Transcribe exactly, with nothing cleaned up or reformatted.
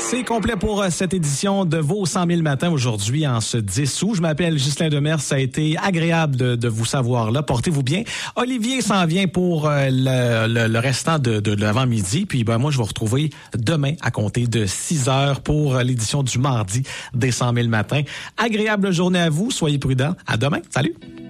C'est complet pour cette édition de vos cent mille matins aujourd'hui en ce dix août. Je m'appelle Ghislain Demers. Ça a été agréable de, de vous savoir là. Portez-vous bien. Olivier s'en vient pour euh, le, le, le restant de, de, de l'avant-midi. Puis ben moi, je vais vous retrouver demain à compter de six heures pour l'édition du mardi des cent mille matins. Agréable journée à vous. Soyez prudents. À demain. Salut.